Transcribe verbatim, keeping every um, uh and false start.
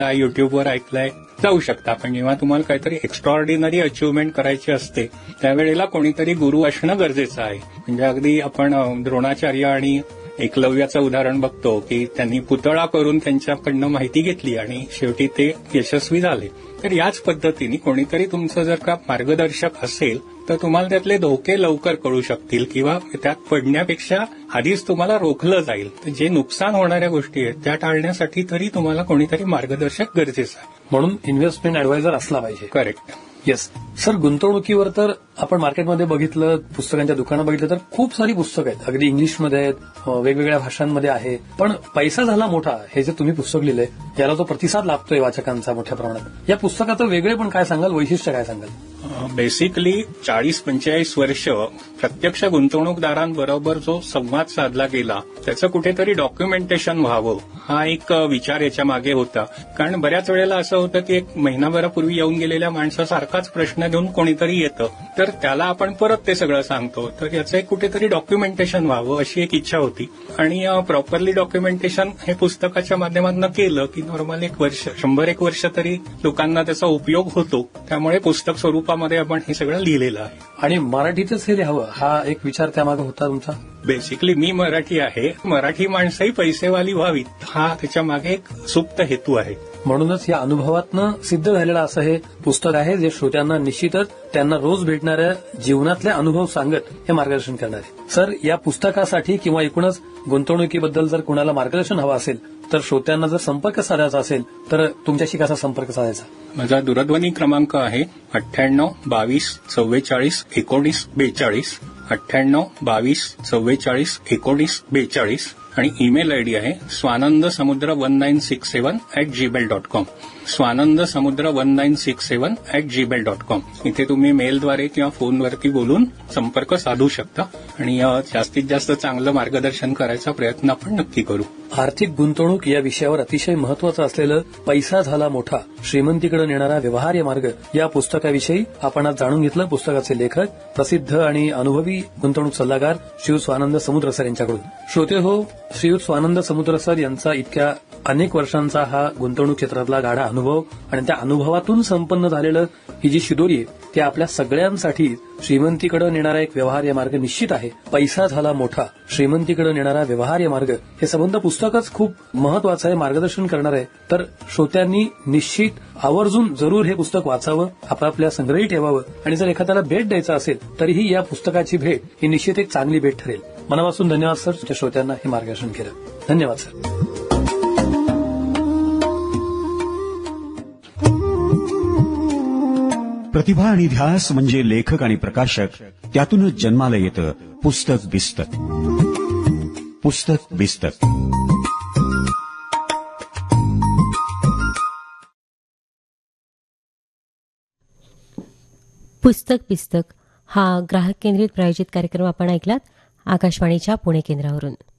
युट्यूबवर ऐकलंय, जाऊ शकता. पण जेव्हा तुम्हाला काहीतरी एक्स्ट्रॉर्डिनरी अचिव्हमेंट करायची असते त्यावेळेला कोणीतरी गुरु असणं गरजेचं आहे. म्हणजे अगदी आपण द्रोणाचार्य आणि एकलव्याचं उदाहरण बघतो की त्यांनी पुतळा करून त्यांच्याकडनं माहिती घेतली आणि शेवटी ते यशस्वी झाले. तर याच पद्धतीने कोणीतरी तुमचं जर का मार्गदर्शक असेल तर तुम्हाला त्यातले धोके लवकर कळू शकतील किंवा त्यात पडण्यापेक्षा आधीच तुम्हाला रोखलं जाईल. तर जे नुकसान होणाऱ्या गोष्टी आहेत त्या टाळण्यासाठी तरी तुम्हाला कोणीतरी मार्गदर्शक गरजेचं आहे. म्हणून इन्व्हेस्टमेंट ऍडवायझर असला पाहिजे. करेक्ट. येस सर, गुंतवणुकीवर तर आपण मार्केटमध्ये बघितलं, पुस्तकांच्या दुकानं बघितलं तर खूप सारी पुस्तकं आहेत. अगदी इंग्लिशमध्ये आहेत, वेगवेगळ्या भाषांमध्ये आहे. पण पैसा झाला मोठा हे जे तुम्ही पुस्तक लिहिलंय याला जो प्रतिसाद लाभतोय वाचकांचा मोठ्या प्रमाणात, या पुस्तकाचं वेगळे पण काय सांगाल, वैशिष्ट्य काय सांगाल? बेसिकली चाळीस पंचेचाळीस वर्ष प्रत्यक्ष गुंतवणूकदारांबरोबर जो संवाद साधला गेला त्याचं कुठेतरी डॉक्युमेंटेशन व्हावं हा एक विचार याच्या मागे होता. कारण बऱ्याच वेळेला असं होतं की एक महिनाभरापूर्वी येऊन गेलेल्या माणसासारखाच प्रश्न घेऊन कोणीतरी येतं, तर त्याला आपण परत ते सगळं सांगतो. तर याचं एक कुठेतरी डॉक्युमेंटेशन व्हावं अशी एक इच्छा होती. आणि प्रॉपरली डॉक्युमेंटेशन हे पुस्तकाच्या माध्यमातून केलं की नॉर्मल एक वर्ष शंभर एक वर्ष तरी लोकांना त्याचा उपयोग होतो. त्यामुळे पुस्तक स्वरूपामध्ये आपण हे सगळं लिहिलेलं आहे. आणि मराठीतच हे लिहावं हा एक विचार त्यामागे होता तुमचा? बेसिकली मी मराठी आहे, मराठी माणसंही पैसेवाली व्हावीत हा त्याच्या मागे एक सुप्त हेतू आहे. म्हणूनच या अनुभवातनं सिद्ध झालेलं असं हे पुस्तक आहे जे श्रोत्यांना निश्चितच त्यांना रोज भेटणाऱ्या जीवनातले अनुभव सांगत हे मार्गदर्शन करणार आहे. सर, या पुस्तकासाठी किंवा एकूणच गुंतवणुकीबद्दल जर कुणाला मार्गदर्शन हवं असेल तर श्रोत्यांना जर संपर्क साधायचा असेल तर तुमच्याशी कसा संपर्क साधायचा? माझा दूरध्वनी क्रमांक आहे अठ्ठ्याण्णव बावीस चव्वेचाळीस एकोणीस बेचाळीस अठ्ठ्याण्णव बावीस चव्वेचाळीस एकोणीस बेचाळीस आणि ईमेल आयडी आहे स्वानंद समुद्र one nine six seven at Gmail dot com Swanand समुद्र one nine six seven at Gmail dot com. इथे तुम्ही मेलद्वारे किंवा फोनवरती बोलून संपर्क साधू शकता आणि जास्तीत जास्त चांगलं मार्गदर्शन करायचा प्रयत्न आपण नक्की करू. आर्थिक गुंतवणूक या विषयावर अतिशय महत्वाचं असलेलं पैसा झाला मोठा, श्रीमंतीकडे नेणारा व्यवहार्य मार्ग या पुस्तकाविषयी आपण आज जाणून घेतलं. पुस्तकाचे लेखक, प्रसिद्ध आणि अनुभवी गुंतवणूक सल्लागार श्री स्वानंद समुद्र सर यांच्याकडून. श्रोते हो, श्री स्वानंद समुद्र सर यांचा इतक्या अनेक वर्षांचा हा गुंतवणूक क्षेत्रातला गाढा अनुभव आणि त्या अनुभवातून संपन्न झालेलं ही जी शिदोरी आहे ती आपल्या सगळ्यांसाठी श्रीमंतीकडे नेणारा एक व्यवहार्य मार्ग निश्चित आहे. पैसा झाला मोठा, श्रीमंतीकडे नेणारा व्यवहार्य मार्ग हे संबंध पुस्तकच खूप महत्वाचं आहे, मार्गदर्शन करणार आहे. तर श्रोत्यांनी निश्चित आवर्जून जरूर हे पुस्तक वाचावं, आपापल्या संग्रही ठेवावं आणि जर एखाद्याला भेट द्यायचा असेल तरीही या पुस्तकाची भेट ही निश्चित एक चांगली भेट ठरेल. मनापासून धन्यवाद सर, तुमच्या श्रोत्यांना हे मार्गदर्शन केलं. धन्यवाद सर. प्रतिभा आणि ध्यास म्हणजे लेखक आणि प्रकाशक, त्यातूनच जन्माला येतं पुस्तक बिस्तक. पुस्तक बिस्तक. पुस्तक बिस्तक हा ग्राहक केंद्रित प्रायोजित कार्यक्रम आपण ऐकलात आकाशवाणीच्या पुणे केंद्रावरून.